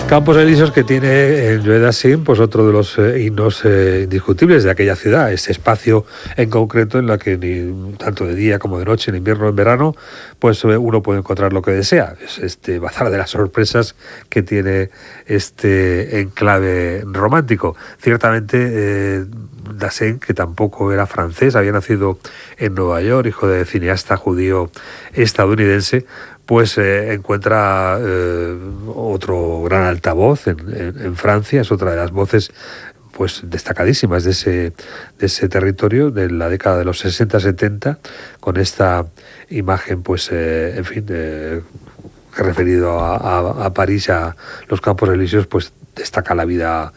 Campos Elíseos, que tiene en Joe Dassin pues otro de los himnos indiscutibles de aquella ciudad, ese espacio en concreto en la que tanto de día como de noche, en invierno o en verano, pues uno puede encontrar lo que desea. Es este bazar de las sorpresas que tiene este enclave romántico. Ciertamente Dassin, que tampoco era francés, había nacido en Nueva York, hijo de cineasta judío estadounidense, pues encuentra otro gran altavoz en Francia. Es otra de las voces pues destacadísimas de ese territorio de la década de los 60-70, con esta imagen pues en fin referido a París, a los Campos Elíseos, pues destaca la vida